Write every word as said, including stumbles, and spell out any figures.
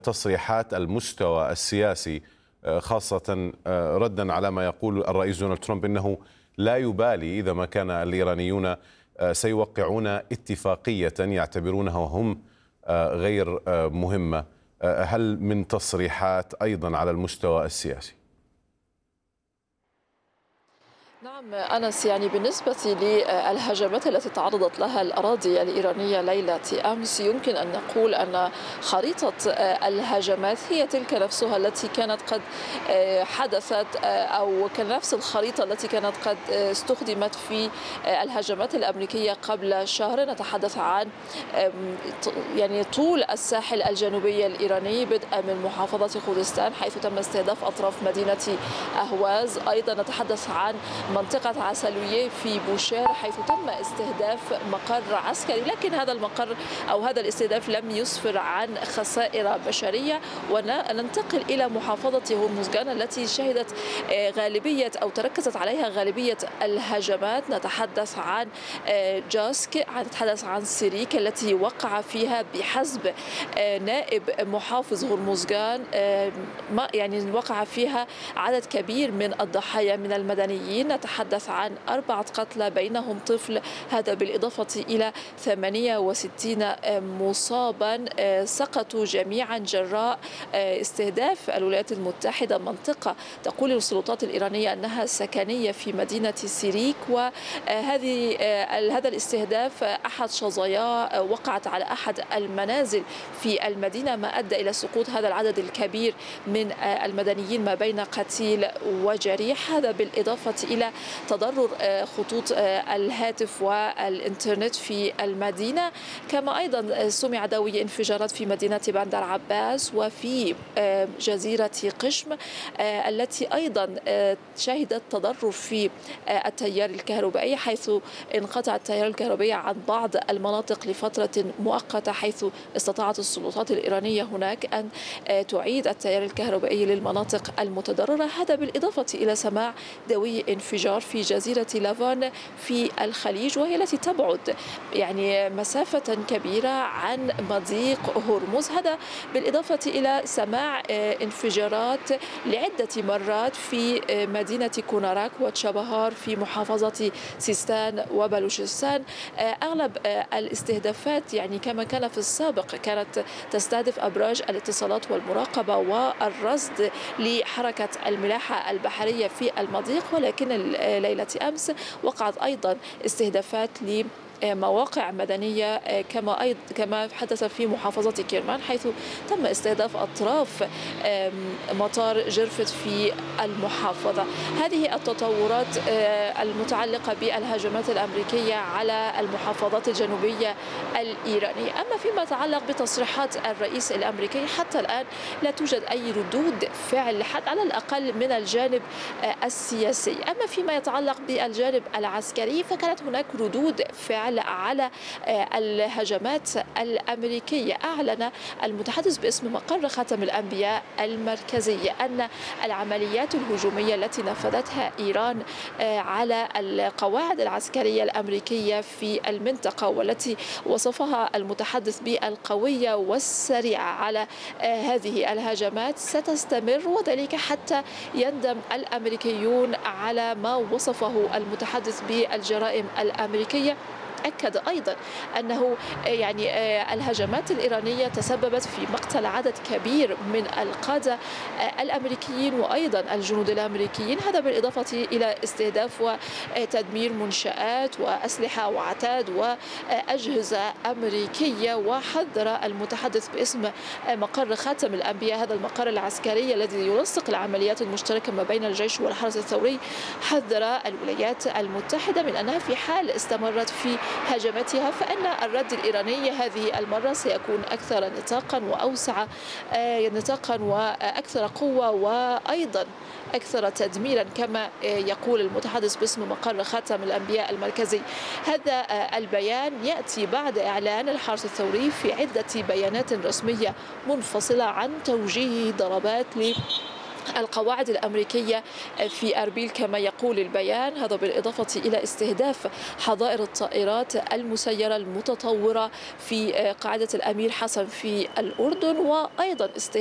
تصريحات المستوى السياسي، خاصة ردا على ما يقول الرئيس دونالد ترامب أنه لا يبالي إذا ما كان الإيرانيون سيوقعون اتفاقية يعتبرونها هم غير مهمة. هل من تصريحات أيضا على المستوى السياسي؟ نعم أنس، يعني بالنسبة للهجمات التي تعرضت لها الأراضي الإيرانية ليلة أمس، يمكن أن نقول أن خريطة الهجمات هي تلك نفسها التي كانت قد حدثت، أو كنفس الخريطة التي كانت قد استخدمت في الهجمات الأمريكية قبل شهر. نتحدث عن يعني طول الساحل الجنوبي الإيراني بدءا من محافظة خوزستان حيث تم استهداف أطراف مدينة أهواز. أيضا نتحدث عن منطقة عسلوية في بوشير حيث تم استهداف مقر عسكري، لكن هذا المقر أو هذا الاستهداف لم يسفر عن خسائر بشرية. وننتقل إلى محافظة هرمزغان التي شهدت غالبية أو تركزت عليها غالبية الهجمات. نتحدث عن جاسك، نتحدث عن سيريك التي وقع فيها بحسب نائب محافظ هرمزغان يعني وقع فيها عدد كبير من الضحايا من المدنيين. نتحدث عن أربعة قتلى بينهم طفل، هذا بالإضافة إلى ثمانية وستين مصابا سقطوا جميعا جراء استهداف الولايات المتحدة منطقة تقول السلطات الإيرانية أنها سكنية في مدينة سيريك. وهذه هذا الاستهداف أحد شظاياه وقعت على أحد المنازل في المدينة، ما أدى إلى سقوط هذا العدد الكبير من المدنيين ما بين قتيل وجريح. هذا بالإضافة إلى تضرر خطوط الهاتف والإنترنت في المدينة، كما أيضا سمع دوي انفجارات في مدينة بندر عباس وفي جزيرة قشم التي أيضا شهدت تضرر في التيار الكهربائي حيث انقطع التيار الكهربائي عن بعض المناطق لفترة مؤقتة، حيث استطاعت السلطات الإيرانية هناك أن تعيد التيار الكهربائي للمناطق المتضررة. هذا بالإضافة إلى سماع دوي انفجار في جزيرة لافان في الخليج، وهي التي تبعد يعني مسافة كبيرة عن مضيق هرمز. هذا بالإضافة إلى سماع انفجارات لعدة مرات في مدينة كوناراك وتشابهار في محافظة سيستان وبلوشستان. أغلب الاستهدافات يعني كما كان في السابق كانت تستهدف أبراج الاتصالات والمراقبة والرصد لحركة الملاحة البحرية في المضيق، ولكن ليلة أمس وقعت أيضا استهدافات ل مواقع مدنية كما أيضا كما حدث في محافظة كيرمان حيث تم استهداف أطراف مطار جرفت في المحافظة. هذه التطورات المتعلقة بالهجمات الأمريكية على المحافظات الجنوبية الإيرانية. أما فيما يتعلق بتصريحات الرئيس الأمريكي حتى الآن لا توجد أي ردود فعل حتى على الأقل من الجانب السياسي. أما فيما يتعلق بالجانب العسكري فكانت هناك ردود فعل على الهجمات الأمريكية. أعلن المتحدث باسم مقر خاتم الأنبياء المركزي أن العمليات الهجومية التي نفذتها إيران على القواعد العسكرية الأمريكية في المنطقة والتي وصفها المتحدث بالقوية والسريعة على هذه الهجمات ستستمر، وذلك حتى يندم الأمريكيون على ما وصفه المتحدث بالجرائم الأمريكية. أكد أيضا أنه يعني الهجمات الإيرانية تسببت في مقتل عدد كبير من القادة الأمريكيين وأيضا الجنود الأمريكيين، هذا بالإضافة إلى استهداف وتدمير منشآت وأسلحة وعتاد وأجهزة أمريكية. وحذر المتحدث باسم مقر خاتم الأنبياء هذا المقر العسكري الذي ينسق العمليات المشتركة ما بين الجيش والحرس الثوري، حذر الولايات المتحدة من أنها في حال استمرت في هجمتها فإن الرد الإيراني هذه المرة سيكون أكثر نطاقا وأوسع نطاقا وأكثر قوة وأيضا أكثر تدميرا كما يقول المتحدث باسم مقر خاتم الأنبياء المركزي. هذا البيان يأتي بعد إعلان الحرس الثوري في عدة بيانات رسمية منفصلة عن توجيه ضربات ل القواعد الأمريكية في أربيل كما يقول البيان. هذا بالإضافة إلى استهداف حظائر الطائرات المسيرة المتطورة في قاعدة الأمير حسن في الأردن، وأيضا